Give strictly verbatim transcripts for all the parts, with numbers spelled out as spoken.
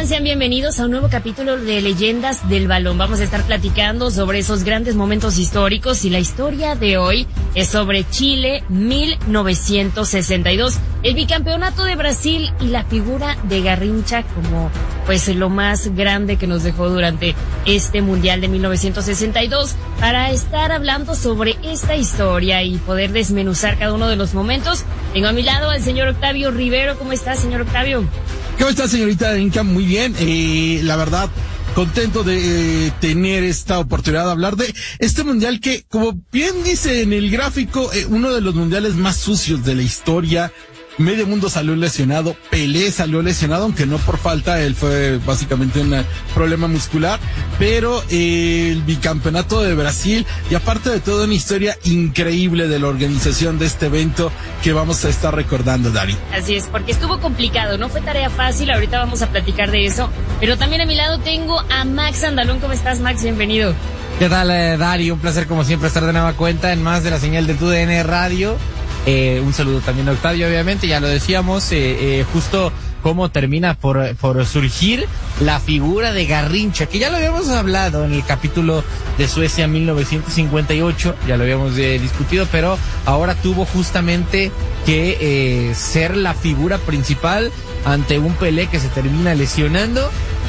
están? Sean bienvenidos a un nuevo capítulo de Leyendas del Balón. Vamos a estar platicando sobre esos grandes momentos históricos y la historia de hoy es sobre Chile mil novecientos sesenta y dos, el bicampeonato de Brasil y la figura de Garrincha como pues lo más grande que nos dejó durante este Mundial de mil novecientos sesenta y dos. Para estar hablando sobre esta historia y poder desmenuzar cada uno de los momentos, tengo a mi lado al señor Octavio Rivero. ¿Cómo está, señor Octavio? ¿Cómo está, señorita Inca? Muy bien. Eh, la verdad, contento de eh, tener esta oportunidad de hablar de este mundial que, como bien dice en el gráfico, eh, uno de los mundiales más sucios de la historia. Medio mundo salió lesionado, Pelé salió lesionado, aunque no por falta, él fue básicamente un problema muscular, pero eh, el bicampeonato de Brasil y aparte de todo una historia increíble de la organización de este evento que vamos a estar recordando, Dari. Así es, porque estuvo complicado, no fue tarea fácil, ahorita vamos a platicar de eso, pero también a mi lado tengo a Max Andalón. ¿Cómo estás, Max? Bienvenido. ¿Qué tal, eh, Dari? Un placer como siempre estar de nueva cuenta en más de la señal de TUDN Radio. Eh, un saludo también a Octavio, obviamente, ya lo decíamos, eh, eh, justo cómo termina por, por surgir la figura de Garrincha, que ya lo habíamos hablado en el capítulo de Suecia mil novecientos cincuenta y ocho, ya lo habíamos eh, discutido, pero ahora tuvo justamente que eh, ser la figura principal ante un Pelé que se termina lesionando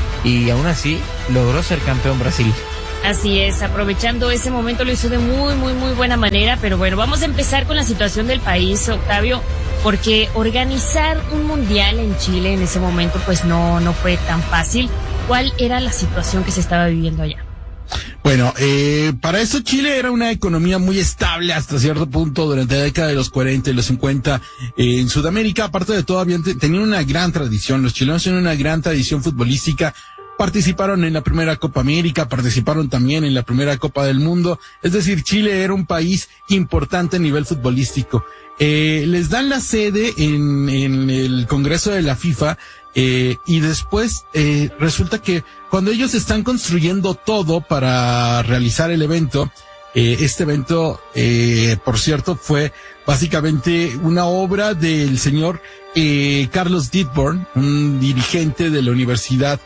y aún así logró ser campeón Brasil. Así es, aprovechando ese momento lo hizo de muy, muy, muy buena manera, pero bueno, vamos a empezar con la situación del país, Octavio, porque organizar un mundial en Chile en ese momento pues no, no fue tan fácil. ¿Cuál era la situación que se estaba viviendo allá? Bueno, eh, para eso Chile era una economía muy estable hasta cierto punto durante la década de los cuarenta y los cincuenta eh, en Sudamérica. Aparte de todo, habían, tenían una gran tradición, los chilenos tienen una gran tradición futbolística. Participaron en la primera Copa América, participaron también en la primera Copa del Mundo. Es decir, Chile era un país importante a nivel futbolístico. Eh, les dan la sede en, en el Congreso de la FIFA, eh, y después, eh, resulta que cuando ellos están construyendo todo para realizar el evento, eh, este evento, eh, por cierto, fue básicamente una obra del señor, eh, Carlos Dittborn, un dirigente de la universidad.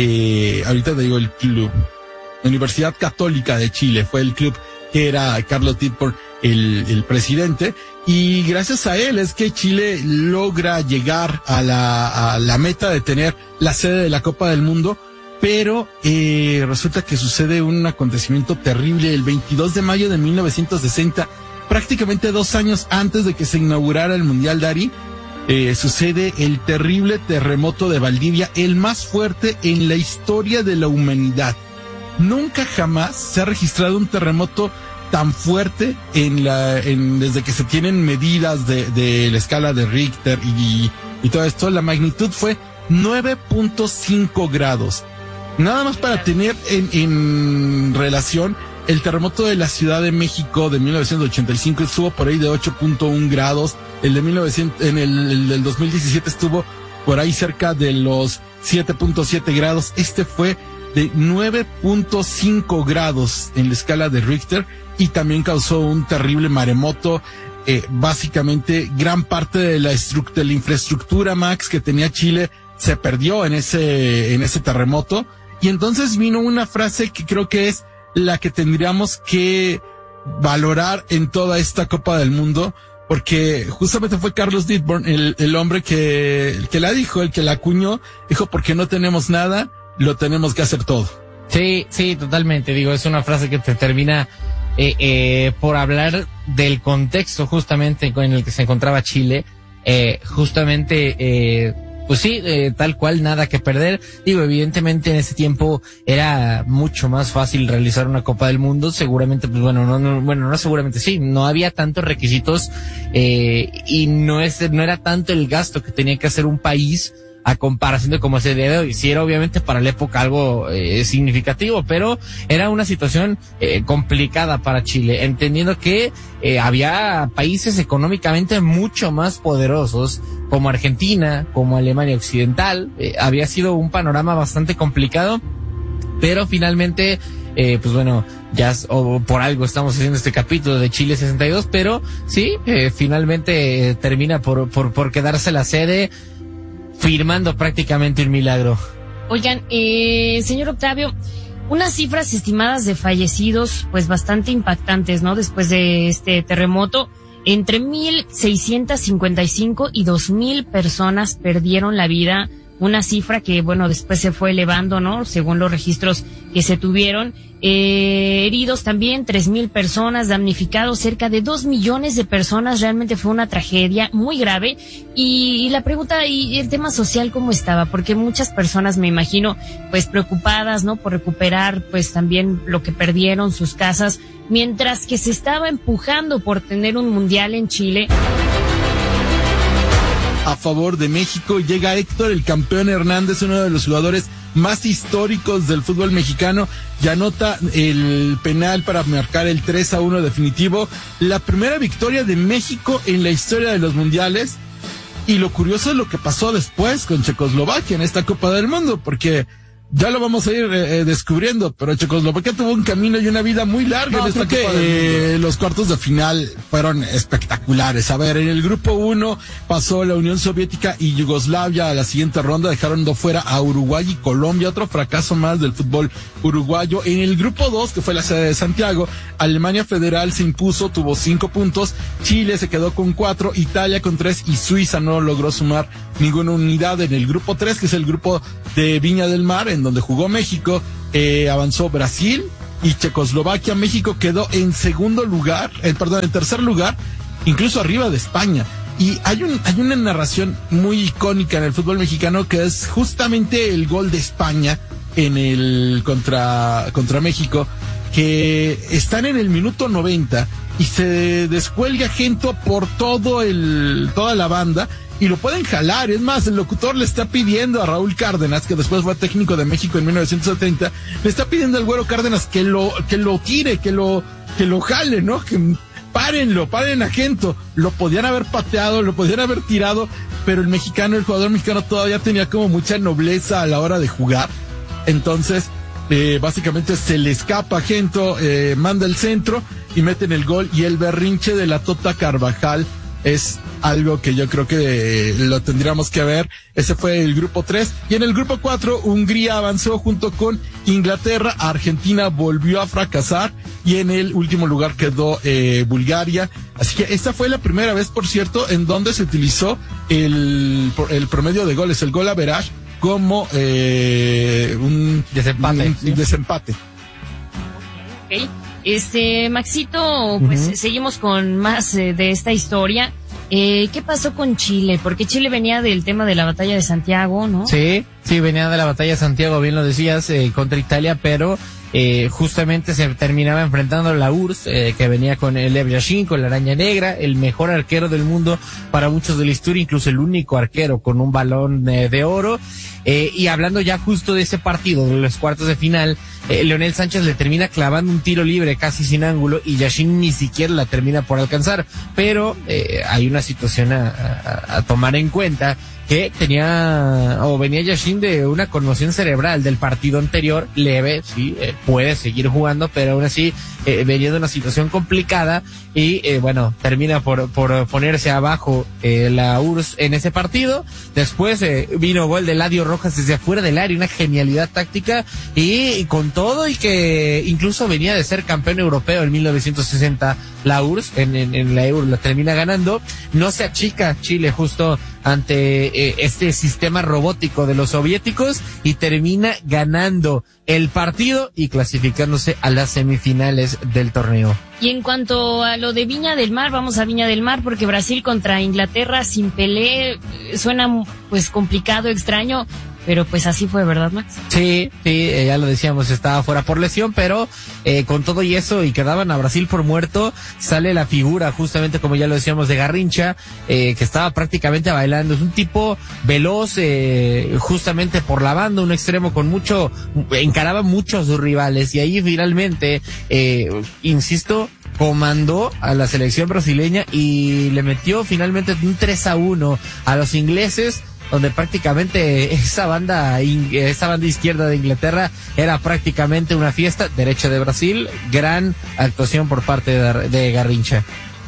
Eh, ahorita te digo el club, la Universidad Católica de Chile, fue el club que era Carlos Dittborn el, el presidente, y gracias a él es que Chile logra llegar a la, a la meta de tener la sede de la Copa del Mundo, pero eh, resulta que sucede un acontecimiento terrible el veintidós de mayo de mil novecientos sesenta, prácticamente dos años antes de que se inaugurara el Mundial, Dari. Eh, sucede el terrible terremoto de Valdivia, el más fuerte en la historia de la humanidad. Nunca jamás se ha registrado un terremoto tan fuerte en la, en, desde que se tienen medidas de, de la escala de Richter y, y todo esto. La magnitud fue nueve punto cinco grados. Nada más para tener en, en relación, el terremoto de la Ciudad de México de mil novecientos ochenta y cinco estuvo por ahí de ocho punto uno grados. El de mil novecientos, en el, el del dos mil diecisiete estuvo por ahí cerca de los siete punto siete grados. Este fue de nueve punto cinco grados en la escala de Richter y también causó un terrible maremoto. Eh, básicamente gran parte de la, estru- de la infraestructura, Max, que tenía Chile se perdió en ese, en ese terremoto. Y entonces vino una frase que creo que es la que tendríamos que valorar en toda esta Copa del Mundo, porque justamente fue Carlos Dittborn el, el hombre que, el que la dijo, el que la acuñó, dijo, porque no tenemos nada, lo tenemos que hacer todo. Sí, sí, totalmente, digo, es una frase que te termina eh, eh, por hablar del contexto justamente en el que se encontraba Chile, eh, justamente, eh, pues sí, eh, tal cual, nada que perder. Digo, evidentemente en ese tiempo era mucho más fácil realizar una Copa del Mundo. Seguramente, pues bueno, no, no bueno, no seguramente sí, no había tantos requisitos, eh, y no es, no era tanto el gasto que tenía que hacer un país a comparación de cómo se debe hoy. Sí era obviamente para la época algo eh, significativo, pero era una situación eh, complicada para Chile, entendiendo que eh, había países económicamente mucho más poderosos, como Argentina, como Alemania Occidental. Eh, había sido un panorama bastante complicado, pero finalmente, eh, pues bueno, ya o por algo estamos haciendo este capítulo de Chile sesenta y dos, pero sí, eh, finalmente eh, termina por, por, por quedarse la sede, firmando prácticamente un milagro. Oigan, eh, señor Octavio, unas cifras estimadas de fallecidos, pues bastante impactantes, ¿no? Después de este terremoto, entre mil seiscientas cincuenta y cinco y dos mil personas perdieron la vida. Una cifra que, bueno, después se fue elevando, ¿no? Según los registros que se tuvieron. Eh, heridos también, tres mil personas, damnificados cerca de dos millones de personas. Realmente fue una tragedia muy grave. Y, y la pregunta, y el tema social, ¿cómo estaba? Porque muchas personas, me imagino, pues preocupadas, ¿no? Por recuperar, pues también lo que perdieron, sus casas. Mientras que se estaba empujando por tener un mundial en Chile. A favor de México llega Héctor, el campeón Hernández, uno de los jugadores más históricos del fútbol mexicano, y anota el penal para marcar el tres a uno definitivo. La primera victoria de México en la historia de los mundiales. Y lo curioso es lo que pasó después con Checoslovaquia en esta Copa del Mundo, porque ya lo vamos a ir eh, descubriendo, pero Checoslovaquia tuvo un camino y una vida muy larga. No, en esta Copa del Mundo. Eh, los cuartos de final fueron espectaculares. A ver, en el grupo uno pasó la Unión Soviética y Yugoslavia a la siguiente ronda, dejando fuera a Uruguay y Colombia, otro fracaso más del fútbol uruguayo. En el grupo dos, que fue la sede de Santiago, Alemania Federal se impuso, tuvo cinco puntos, Chile se quedó con cuatro, Italia con tres y Suiza no logró sumar ninguna unidad. En el grupo tres, que es el grupo de Viña del Mar, en donde jugó México, eh, avanzó Brasil y Checoslovaquia. México quedó en segundo lugar, eh, perdón, en tercer lugar, incluso arriba de España. Y hay un, hay una narración muy icónica en el fútbol mexicano, que es justamente el gol de España en el contra, contra México, que están en el minuto noventa y se descuelga Gento por todo el, toda la banda, y lo pueden jalar. Es más, el locutor le está pidiendo a Raúl Cárdenas, que después fue técnico de México en mil novecientos setenta, le está pidiendo al Güero Cárdenas que lo, que lo tire, que lo, que lo jale, ¿no? Que párenlo, paren a Gento. Lo podían haber pateado, lo podían haber tirado, pero el mexicano, el jugador mexicano todavía tenía como mucha nobleza a la hora de jugar. Entonces, eh, básicamente se le escapa a Gento, eh, manda el centro y meten el gol, y el berrinche de la Tota Carvajal es algo que yo creo que eh, lo tendríamos que ver. Ese fue el grupo tres. Y en el grupo cuatro, Hungría avanzó junto con Inglaterra. Argentina volvió a fracasar. Y en el último lugar quedó eh, Bulgaria. Así que esta fue la primera vez, por cierto, en donde se utilizó el, el promedio de goles, el gol average, como eh, un desempate. Un, ¿sí? desempate. Okay. Este, Maxito, pues uh-huh. seguimos con más eh, de esta historia. Eh, ¿qué pasó con Chile? Porque Chile venía del tema de la batalla de Santiago, ¿no? Sí, sí, venía de la batalla de Santiago, bien lo decías, eh, contra Italia, pero eh, justamente se terminaba enfrentando a la U R S S, eh, que venía con el Lev Yashin, con la Araña Negra, el mejor arquero del mundo para muchos de la historia, incluso el único arquero con un balón eh, de oro. Eh, y hablando ya justo de ese partido, de los cuartos de final, eh, Leonel Sánchez le termina clavando un tiro libre casi sin ángulo y Yashin ni siquiera la termina por alcanzar. Pero eh, hay una situación a, a, a tomar en cuenta, que tenía o venía Yashin de una conmoción cerebral del partido anterior, leve, sí, eh, puede seguir jugando, pero aún así eh, venía de una situación complicada y eh, bueno, termina por por ponerse abajo eh, la U R S S en ese partido. Después eh, vino gol de Eladio Rojas desde afuera del área, una genialidad táctica y, y con todo, y que incluso venía de ser campeón europeo en mil novecientos sesenta la U R S S, en, en, en la Euro la termina ganando. No se achica Chile justo ante eh, este sistema robótico de los soviéticos y termina ganando el partido y clasificándose a las semifinales del torneo. Y en cuanto a lo de Viña del Mar, vamos a Viña del Mar, porque Brasil contra Inglaterra sin Pelé suena pues complicado, extraño, pero pues así fue, ¿verdad, Max? Sí, sí, eh, ya lo decíamos, estaba fuera por lesión, pero eh, con todo y eso, y quedaban a Brasil por muerto, sale la figura, justamente como ya lo decíamos, de Garrincha, eh, que estaba prácticamente bailando. Es un tipo veloz, eh, justamente por la banda, un extremo con mucho, encaraba mucho a sus rivales, y ahí finalmente, eh, insisto, comandó a la selección brasileña y le metió finalmente un tres a uno a los ingleses, donde prácticamente esa banda esa banda izquierda de Inglaterra era prácticamente una fiesta. Derecha de Brasil, gran actuación por parte de, de Garrincha.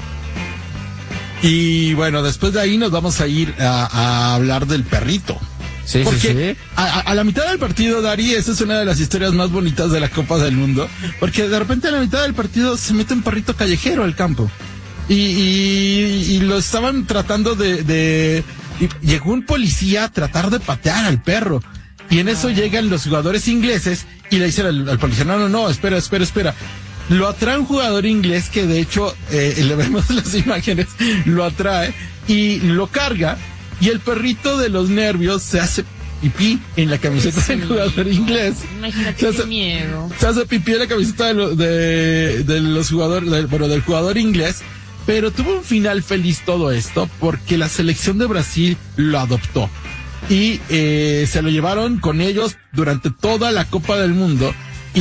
Y bueno, después de ahí nos vamos a ir a, a hablar del perrito. Sí, Porque sí, sí. A, a la mitad del partido, Dari, esa es una de las historias más bonitas de la Copa del Mundo, porque de repente a la mitad del partido se mete un perrito callejero al campo. Y, y, y lo estaban tratando de, de, y llegó un policía a tratar de patear al perro. Y en eso llegan los jugadores ingleses y le dicen al, al policía, no, no, no, espera, espera, espera. Lo atrae un jugador inglés que de hecho, eh, le vemos las imágenes, lo atrae y lo carga. Y el perrito de los nervios se hace pipí en la camiseta sí. del jugador inglés. Imagínate se hace, qué miedo. Se hace pipí en la camiseta de, lo, de, de los jugadores, de, bueno, del jugador inglés. Pero tuvo un final feliz todo esto porque la selección de Brasil lo adoptó. Y eh, se lo llevaron con ellos durante toda la Copa del Mundo.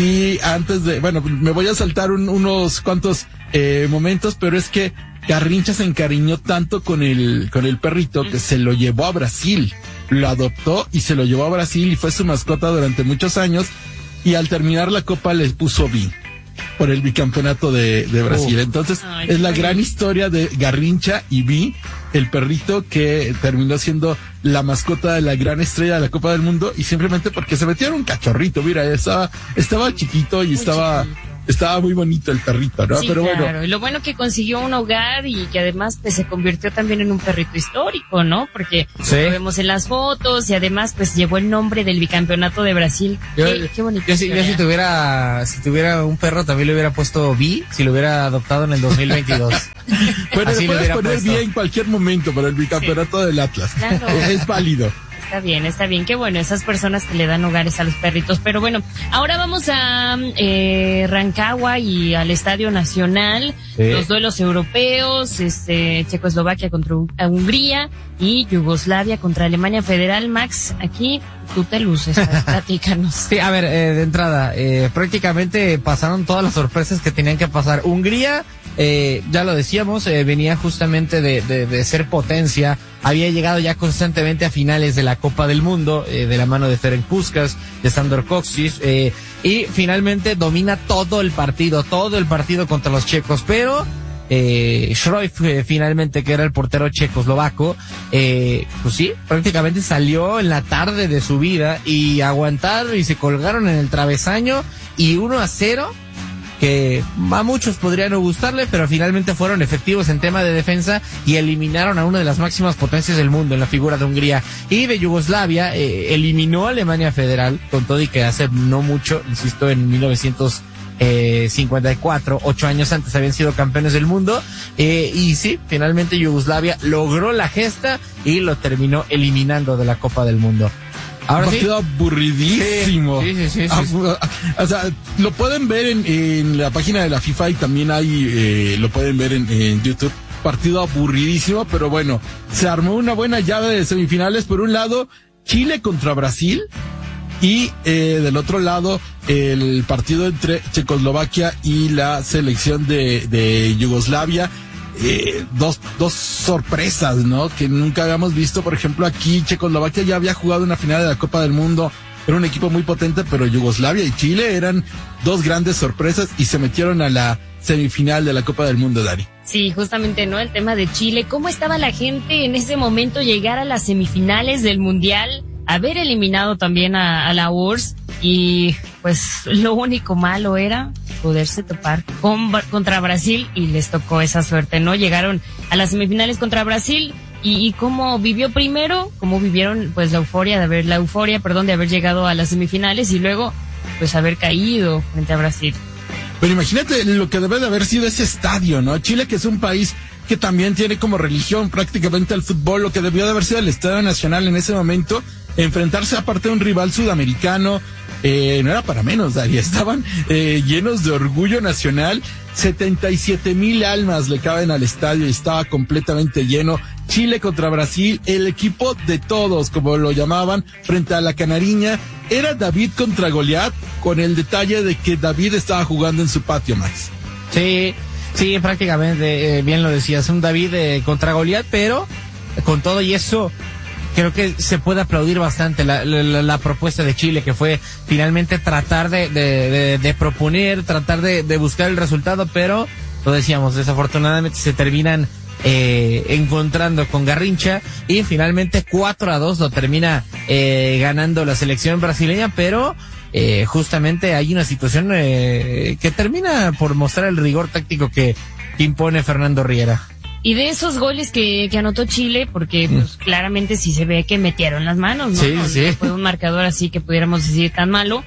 Y antes de, bueno, me voy a saltar un, unos cuantos eh, momentos, pero es que Garrincha se encariñó tanto con el, con el perrito que se lo llevó a Brasil, lo adoptó y se lo llevó a Brasil y fue su mascota durante muchos años y al terminar la copa les puso Vi por el bicampeonato de, de Brasil. Uh, Entonces ay, es la gran historia de Garrincha y Vi, el perrito que terminó siendo la mascota de la gran estrella de la Copa del Mundo y simplemente porque se metieron un cachorrito, mira, estaba, estaba chiquito y muy estaba... chiquito. Estaba muy bonito el perrito, ¿no? Sí, pero claro. bueno. Y lo bueno que consiguió un hogar y que además pues se convirtió también en un perrito histórico, ¿no? Porque sí. lo vemos en las fotos y además pues llevó el nombre del bicampeonato de Brasil. Yo, qué, qué bonito. Yo, si, yo si tuviera, si tuviera un perro también le hubiera puesto Vi, si lo hubiera adoptado en el dos mil veintidós. Bueno, le puedes poner Vi en cualquier momento para el bicampeonato sí. del Atlas. Claro. Es válido. Está bien, está bien, qué bueno, esas personas que le dan hogares a los perritos. Pero bueno, ahora vamos a eh, Rancagua y al Estadio Nacional, sí. los duelos europeos, este Checoslovaquia contra Hungría y Yugoslavia contra Alemania Federal. Max, aquí tú te luces, platícanos. Sí, a ver, eh, de entrada, eh, prácticamente pasaron todas las sorpresas que tenían que pasar. Hungría, eh, ya lo decíamos, eh, venía justamente de, de, de ser potencia, había llegado ya constantemente a finales de la Copa del Mundo, eh, de la mano de Ferenc Puskás, de Sandor Kocsis, eh, y finalmente domina todo el partido, todo el partido contra los checos, pero eh, Cruyff eh, finalmente, que era el portero checoslovaco, eh, pues sí, prácticamente salió en la tarde de su vida y aguantaron y se colgaron en el travesaño y uno a cero, que a muchos podrían no gustarle, pero finalmente fueron efectivos en tema de defensa y eliminaron a una de las máximas potencias del mundo en la figura de Hungría. Y de Yugoslavia eh, eliminó a Alemania Federal, con todo y que hace no mucho, insisto, en mil novecientos cincuenta y cuatro, ocho años antes habían sido campeones del mundo, eh, y sí, finalmente Yugoslavia logró la gesta y lo terminó eliminando de la Copa del Mundo. Ahora un partido sí. aburridísimo. Sí, sí, sí, sí, sí. O sea, lo pueden ver en, en la página de la FIFA y también hay, eh, lo pueden ver en, en YouTube. Partido aburridísimo, pero bueno, se armó una buena llave de semifinales. Por un lado, Chile contra Brasil y eh, del otro lado, el partido entre Checoslovaquia y la selección de, de Yugoslavia. Eh, dos, dos sorpresas, ¿no? Que nunca habíamos visto. Por ejemplo, aquí Checoslovaquia ya había jugado una final de la Copa del Mundo. Era un equipo muy potente, pero Yugoslavia y Chile eran dos grandes sorpresas y se metieron a la semifinal de la Copa del Mundo, Dari. Sí, justamente, ¿no? El tema de Chile. ¿Cómo estaba la gente en ese momento llegar a las semifinales del Mundial? Haber eliminado también a, a la U R S S y pues lo único malo era poderse topar con, contra Brasil y les tocó esa suerte, ¿no? Llegaron a las semifinales contra Brasil y, y cómo vivió primero, cómo vivieron pues la euforia de haber, la euforia, perdón, de haber llegado a las semifinales y luego pues haber caído frente a Brasil. Pero imagínate lo que debe de haber sido ese estadio, ¿no? Chile, que es un país que también tiene como religión prácticamente el fútbol, lo que debió de haber sido el Estadio Nacional en ese momento, enfrentarse aparte de un rival sudamericano, eh, no era para menos, Dari, estaban eh, llenos de orgullo nacional, setenta y siete mil almas le caben al estadio y estaba completamente lleno. Chile contra Brasil, el equipo de todos, como lo llamaban, frente a la Canariña, era David contra Goliat, con el detalle de que David estaba jugando en su patio, Max. Sí, sí, prácticamente, eh, bien lo decías, un David eh, contra Goliat, pero con todo y eso, creo que se puede aplaudir bastante la, la, la propuesta de Chile, que fue finalmente tratar de, de, de, de proponer, tratar de, de buscar el resultado, pero lo decíamos, desafortunadamente se terminan eh, encontrando con Garrincha, y finalmente cuatro a dos lo termina eh, ganando la selección brasileña, pero eh, justamente hay una situación eh, que termina por mostrar el rigor táctico que, que impone Fernando Riera. Y de esos goles que, que anotó Chile, porque pues claramente sí se ve que metieron las manos, ¿no? Sí, no, sí. no fue un marcador así que pudiéramos decir tan malo,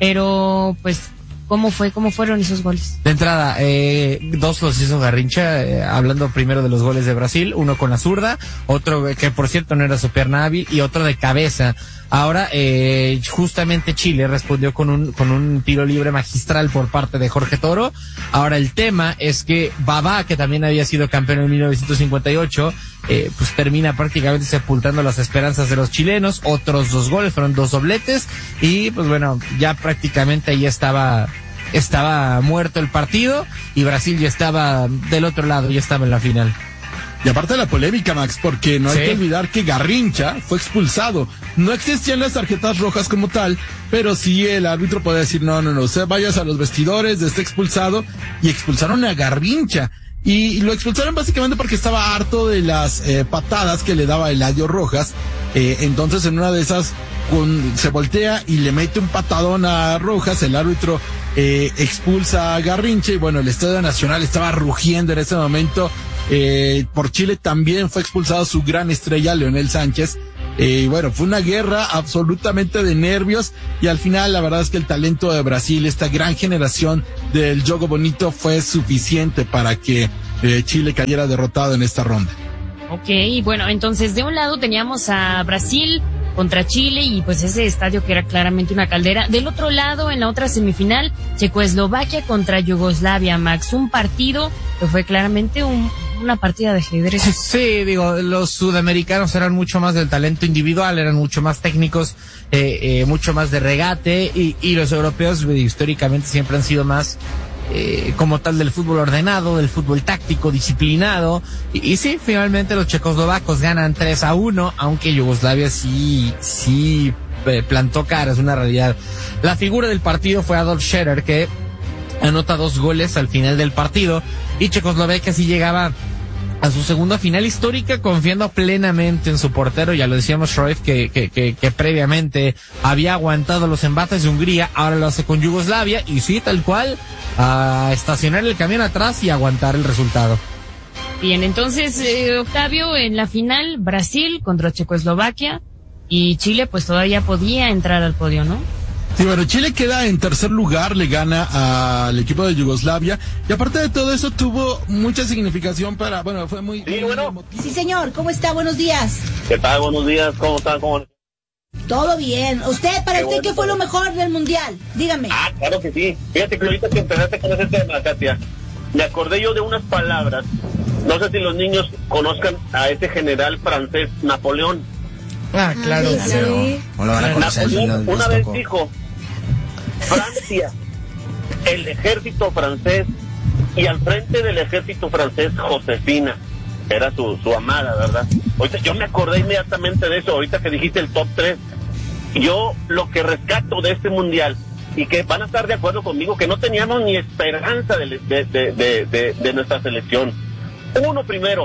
pero pues ¿cómo fue? ¿Cómo fueron esos goles? De entrada, eh, dos los hizo Garrincha, eh, hablando primero de los goles de Brasil, uno con la zurda, otro que por cierto no era su pierna hábil, y otro de cabeza. Ahora, eh, justamente Chile respondió con un, con un tiro libre magistral por parte de Jorge Toro. Ahora el tema es que Babá, que también había sido campeón en mil novecientos cincuenta y ocho, eh, pues termina prácticamente sepultando las esperanzas de los chilenos. Otros dos goles, fueron dos dobletes, y pues bueno, ya prácticamente ahí estaba, estaba muerto el partido, y Brasil ya estaba del otro lado, ya estaba en la final. Y aparte de la polémica, Max, porque no hay Sí. que olvidar que Garrincha fue expulsado. No existían las tarjetas rojas como tal, pero sí el árbitro podía decir, no, no, no, usted vayas a los vestidores de este expulsado, y expulsaron a Garrincha. Y lo expulsaron básicamente porque estaba harto de las eh, patadas que le daba Eladio Rojas. Eh, entonces en una de esas con, se voltea y le mete un patadón a Rojas. El árbitro eh, expulsa a Garrincha, y bueno, el Estadio Nacional estaba rugiendo en ese momento. Eh, por Chile también fue expulsado su gran estrella, Leonel Sánchez. Eh, y bueno, fue una guerra absolutamente de nervios, y al final la verdad es que el talento de Brasil, esta gran generación del Jogo Bonito, fue suficiente para que eh, Chile cayera derrotado en esta ronda. Ok, bueno, entonces de un lado teníamos a Brasil contra Chile, y pues ese estadio que era claramente una caldera. Del otro lado, en la otra semifinal, Checoslovaquia contra Yugoslavia, Max, un partido que fue claramente un, una partida de ajedrez. Sí, digo, los sudamericanos eran mucho más del talento individual, eran mucho más técnicos, eh, eh, mucho más de regate, y, y los europeos eh, históricamente siempre han sido más eh, como tal del fútbol ordenado, del fútbol táctico, disciplinado, y, y sí, finalmente los checoslovacos ganan tres a uno, aunque Yugoslavia sí, sí eh, plantó cara, es una realidad. La figura del partido fue Adolf Scherer, que anota dos goles al final del partido, y Checoslovaquia sí llegaba a su segunda final histórica confiando plenamente en su portero. Ya lo decíamos, Shroif, que, que, que, que previamente había aguantado los embates de Hungría, ahora lo hace con Yugoslavia, y sí, tal cual, a estacionar el camión atrás y aguantar el resultado. Bien, entonces, eh, Octavio, en la final, Brasil contra Checoslovaquia, y Chile pues todavía podía entrar al podio, ¿no? Sí, bueno, Chile queda en tercer lugar, le gana al equipo de Yugoslavia, y aparte de todo eso tuvo mucha significación para, bueno, fue muy... Sí, bueno. emotivo. Sí, señor, ¿cómo está? Buenos días. ¿Qué tal? Buenos días, ¿cómo están? ¿Cómo... Todo bien. ¿Usted, para Qué usted, bueno. qué fue lo mejor del mundial? Dígame. Ah, claro que sí. Fíjate que ahorita que empezaste con ese tema, Katia, me acordé yo de unas palabras. No sé si los niños conozcan a ese general francés, Napoleón. Ah, claro. Sí, sí. O lo van a conocer si no Napoleón les una vez tocó. dijo, Francia, el ejército francés, y al frente del ejército francés, Josefina. Era su, su amada, ¿verdad? Ahorita yo me acordé inmediatamente de eso, ahorita que dijiste el top tres. Yo lo que rescato de este mundial, y que van a estar de acuerdo conmigo, que no teníamos ni esperanza de, de, de, de, de, de nuestra selección. Uno primero,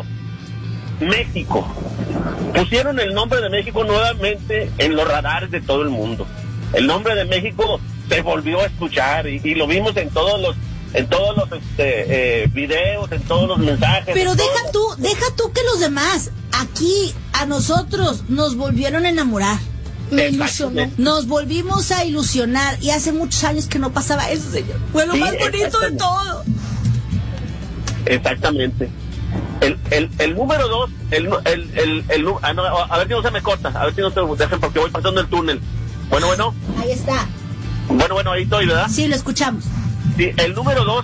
México. Pusieron el nombre de México nuevamente en los radares de todo el mundo. El nombre de México se volvió a escuchar, y, y lo vimos en todos los en todos los este, eh, videos, en todos los mensajes. Pero en deja todo- tú, deja tú que los demás, aquí, a nosotros, nos volvieron a enamorar. Me ilusionó. Nos volvimos a ilusionar, y hace muchos años que no pasaba eso, señor. Fue lo Sí, más bonito de exactamente. todo. Exactamente. El, el, el número dos, el, el, el, el, nu- ah, no, a ver si no se me corta, a ver si no se dejen, porque voy pasando el túnel. Bueno, bueno, Ahí está. bueno, bueno, ahí estoy, ¿verdad? Sí, lo escuchamos. Sí, el número dos,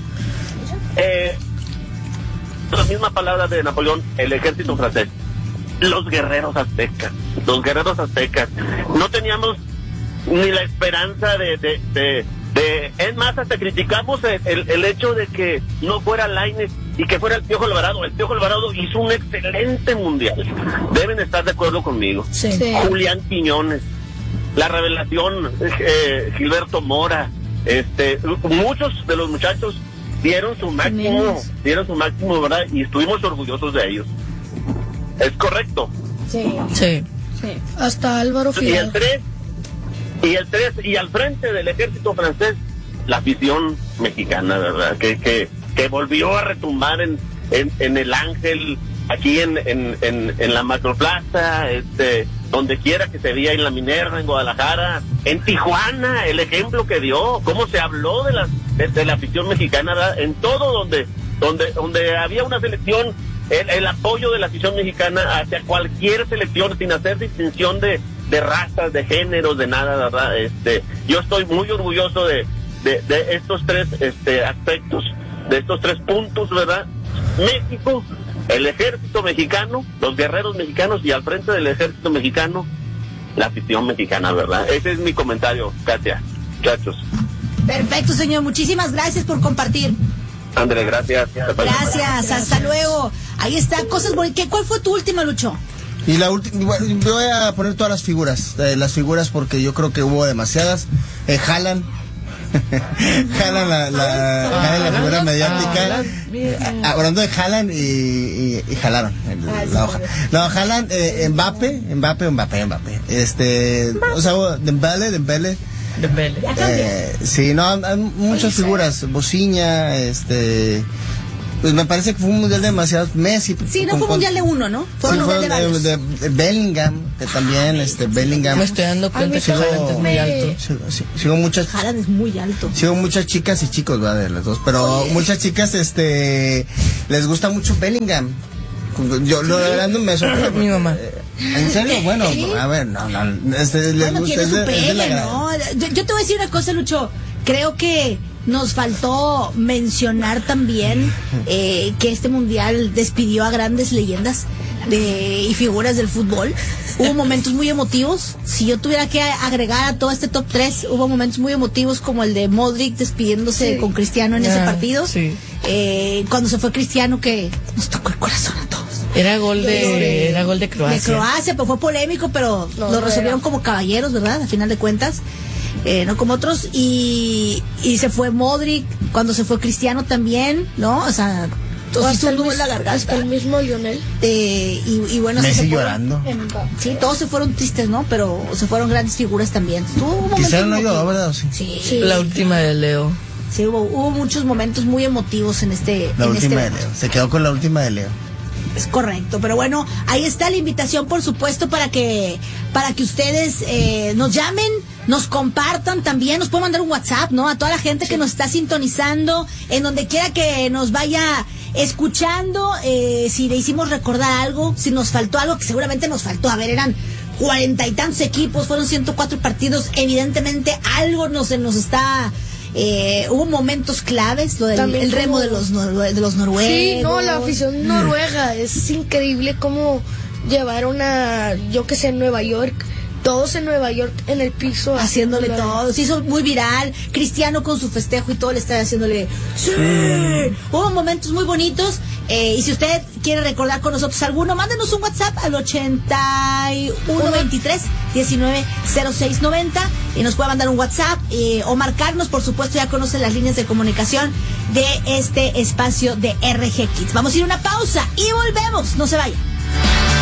eh, la misma palabra de Napoleón, el ejército francés. Los guerreros aztecas, los guerreros aztecas. No teníamos ni la esperanza de, de, de, de es más, hasta criticamos el, el, el hecho de que no fuera Lainez y que fuera el Piojo Alvarado. El Piojo Alvarado hizo un excelente mundial. Deben estar de acuerdo conmigo. Sí. Julián Quiñones, la revelación, eh, Gilberto Mora, este, muchos de los muchachos dieron su máximo, dieron su máximo, ¿verdad? Y estuvimos orgullosos de ellos. ¿Es correcto? Sí. Sí. Sí. Hasta Álvaro Y el Fidel. tres, y el tres, y al frente del ejército francés, la afición mexicana, ¿verdad? Que, que, que volvió a retumbar en, en, en el Ángel, aquí en, en, en, en la Macroplaza, este, donde quiera que se veía, en la Minerva, en Guadalajara, en Tijuana, el ejemplo que dio, cómo se habló de la, de, de la afición mexicana, ¿verdad? En todo donde, donde, donde había una selección, el, el apoyo de la afición mexicana hacia cualquier selección, sin hacer distinción de, de razas, de géneros, de nada, ¿verdad? Este, yo estoy muy orgulloso de, de, de estos tres este, aspectos, de estos tres puntos, ¿verdad? México, el ejército mexicano, los guerreros mexicanos, y al frente del ejército mexicano, la afición mexicana, ¿verdad? Ese es mi comentario, Katia, muchachos. Perfecto, señor. Muchísimas gracias por compartir. André, gracias. Gracias, hasta luego. Ahí está, cosas bonitas. ¿Cuál fue tu última, Lucho? Y la última, voy a poner todas las figuras, eh, las figuras porque yo creo que hubo demasiadas. Eh, Haaland, Haaland la, la, Haaland, la figura mediática. Eh, hablando de Haaland y, y, y jalaron el, la hoja. No, Haaland, eh, Mbappé, Mbappé, Mbappé, Mbappé. Este, o sea, Dembele, Dembele. Dembele. Eh, sí, no, hay muchas figuras. Bociña, este. Pues me parece que fue un mundial de demasiados. Messi. Sí, no con, fue con, mundial de uno, ¿no? Fue un sí, mundial de varios. de, de Bellingham, que también, este, Bellingham. Me estoy dando cuenta que Haaland es muy alto. Sigo, sigo, sigo muchas. Haaland es muy alto. Sigo muchas chicas y chicos, ¿verdad? De las dos. Pero muchas chicas, este, les gusta mucho Bellingham. Yo, lo de verdad no me sorprende. Mi mamá. ¿En serio? Bueno, a ver, no, no. Este, les Bueno, gusta. tiene Es su de, es de la pegue, gran- ¿no? Yo, yo te voy a decir una cosa, Lucho. Creo que nos faltó mencionar también eh, que este mundial despidió a grandes leyendas de, y figuras del fútbol. Hubo momentos muy emotivos. Si yo tuviera que agregar a todo este top tres, hubo momentos muy emotivos como el de Modric despidiéndose Sí. con Cristiano en Ya, ese partido. sí. Eh, cuando se fue Cristiano, que nos tocó el corazón a todos. Era gol de, era gol de Croacia. De Croacia, pero fue polémico, pero No, lo no resolvieron era. como caballeros, ¿verdad? A final de cuentas. Eh, no como otros. Y, y se fue Modric, cuando se fue Cristiano también, ¿no? O sea, todo hizo un nudo en la garganta. Hasta el mismo Lionel. Eh, y, y bueno, sí Messi se fueron- llorando. Sí, todos se fueron tristes, ¿no? Pero se fueron grandes figuras también. Tuvo un momento Cristiano no emotivo. lloró, ¿verdad? Sí. Sí, Sí. La última de Leo. sí, hubo, hubo muchos momentos muy emotivos en este. La en última este de Leo. Se quedó con la última de Leo. Es correcto, pero bueno, ahí está la invitación, por supuesto, para que para que ustedes eh, nos llamen, nos compartan también, nos pueden mandar un WhatsApp, ¿no? A toda la gente que nos está sintonizando, en donde quiera que nos vaya escuchando, eh, si le hicimos recordar algo, si nos faltó algo, que seguramente nos faltó. A ver, eran cuarenta y tantos equipos, fueron ciento cuatro partidos, evidentemente algo nos, nos está... Eh, hubo momentos claves, lo del También el remo como- de los, norue- de los noruegos. Sí, no, la afición noruega es increíble cómo llevaron a, yo que sé, Nueva York, todos en Nueva York en el piso. Haciéndole haciéndole- todo, se hizo muy viral, Cristiano con su festejo y todo le estaba haciéndole ¡sí! Hubo momentos muy bonitos, eh, y si usted quiere recordar con nosotros alguno, mándenos un WhatsApp al ochenta y uno veintitrés diecinueve cero seis noventa y nos puede mandar un WhatsApp eh, o marcarnos, por supuesto, ya conocen las líneas de comunicación de este espacio de R G Kids. Vamos a ir a una pausa y volvemos, no se vayan.